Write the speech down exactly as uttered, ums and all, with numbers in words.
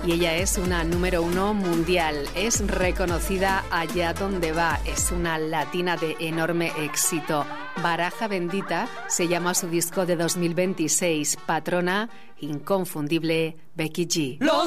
y ella es una número uno mundial. Es reconocida allá donde va. Es una latina de enorme éxito. Baraja Bendita se llama su disco de dos mil veintiséis. Patrona inconfundible Becky G.